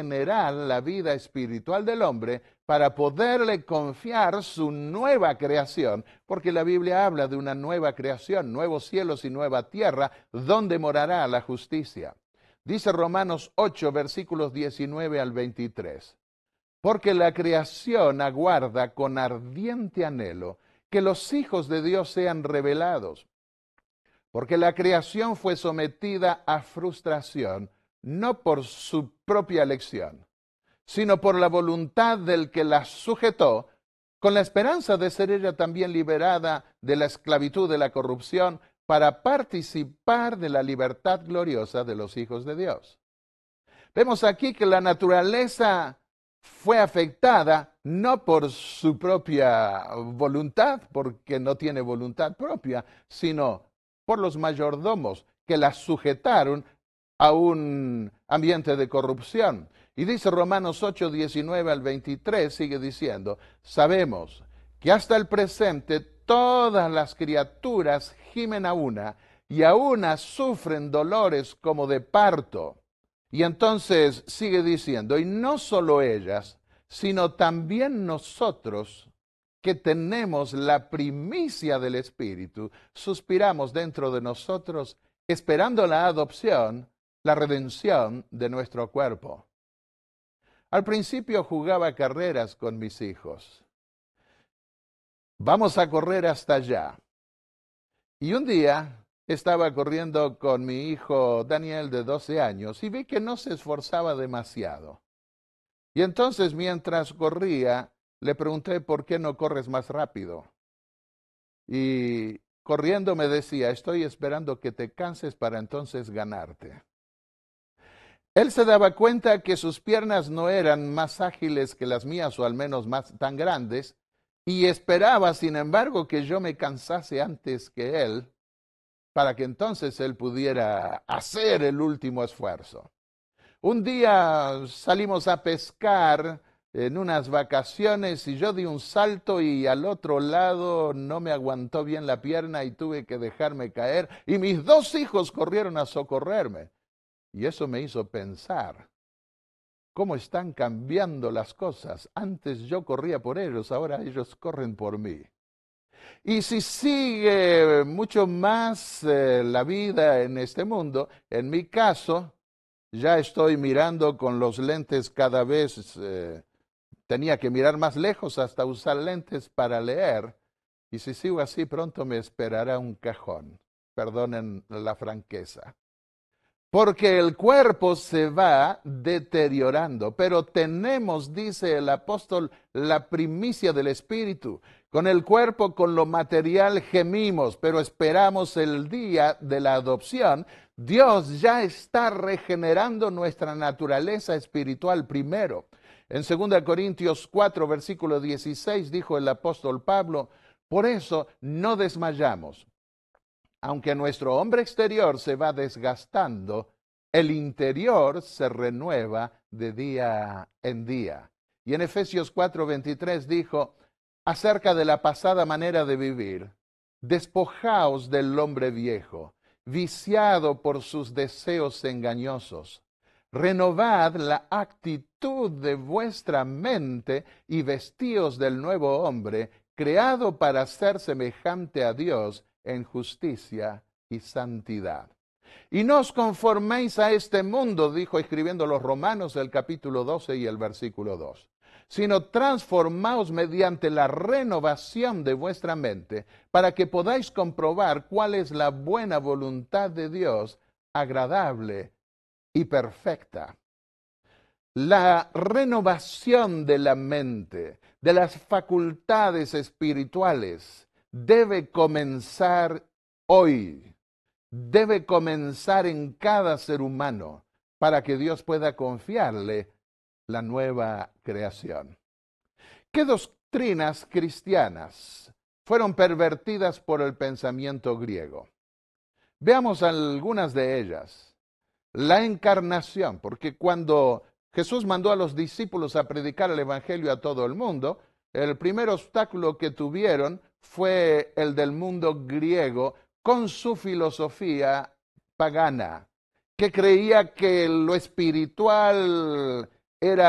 regenerar la vida espiritual del hombre para poderle confiar su nueva creación, porque la Biblia habla de una nueva creación, nuevos cielos y nueva tierra, donde morará la justicia. Dice Romanos 8, versículos 19 al 23. Porque la creación aguarda con ardiente anhelo que los hijos de Dios sean revelados. Porque la creación fue sometida a frustración, no por su propia elección, sino por la voluntad del que la sujetó, con la esperanza de ser ella también liberada de la esclavitud de la corrupción, para participar de la libertad gloriosa de los hijos de Dios. Vemos aquí que la naturaleza fue afectada no por su propia voluntad, porque no tiene voluntad propia, sino por los mayordomos que la sujetaron a un ambiente de corrupción. Y dice Romanos 8, 19 al 23, sigue diciendo, sabemos que hasta el presente todas las criaturas gimen a una, y a una sufren dolores como de parto. Y entonces sigue diciendo, y no solo ellas, sino también nosotros, que tenemos la primicia del Espíritu, suspiramos dentro de nosotros, esperando la adopción, la redención de nuestro cuerpo. Al principio jugaba carreras con mis hijos. Vamos a correr hasta allá. Y un día estaba corriendo con mi hijo Daniel de 12 años y vi que no se esforzaba demasiado. Y entonces mientras corría, le pregunté por qué no corres más rápido. Y corriendo me decía, estoy esperando que te canses para entonces ganarte. Él se daba cuenta que sus piernas no eran más ágiles que las mías, o al menos más tan grandes, y esperaba, sin embargo, que yo me cansase antes que él, para que entonces él pudiera hacer el último esfuerzo. Un día salimos a pescar en unas vacaciones y yo di un salto y al otro lado no me aguantó bien la pierna y tuve que dejarme caer y mis dos hijos corrieron a socorrerme. Y eso me hizo pensar cómo están cambiando las cosas. Antes yo corría por ellos, ahora ellos corren por mí. Y si sigue mucho más la vida en este mundo, en mi caso, ya estoy mirando con los lentes cada vez, tenía que mirar más lejos hasta usar lentes para leer. Y si sigo así, pronto me esperará un cajón. Perdonen la franqueza. Porque el cuerpo se va deteriorando, pero tenemos, dice el apóstol, la primicia del Espíritu. Con el cuerpo, con lo material gemimos, pero esperamos el día de la adopción. Dios ya está regenerando nuestra naturaleza espiritual primero. En 2 Corintios 4, versículo 16, dijo el apóstol Pablo, por eso no desmayamos. Aunque nuestro hombre exterior se va desgastando, el interior se renueva de día en día. Y en Efesios 4:23 dijo, acerca de la pasada manera de vivir, despojaos del hombre viejo, viciado por sus deseos engañosos. Renovad la actitud de vuestra mente y vestíos del nuevo hombre, creado para ser semejante a Dios en justicia y santidad. Y no os conforméis a este mundo, dijo escribiendo los Romanos el capítulo 12 y el versículo 2, sino transformaos mediante la renovación de vuestra mente, para que podáis comprobar cuál es la buena voluntad de Dios, agradable y perfecta. La renovación de la mente, de las facultades espirituales, debe comenzar hoy, debe comenzar en cada ser humano para que Dios pueda confiarle la nueva creación. ¿Qué doctrinas cristianas fueron pervertidas por el pensamiento griego? Veamos algunas de ellas. La encarnación, porque cuando Jesús mandó a los discípulos a predicar el evangelio a todo el mundo, el primer obstáculo que tuvieron fue el del mundo griego con su filosofía pagana, que creía que lo espiritual era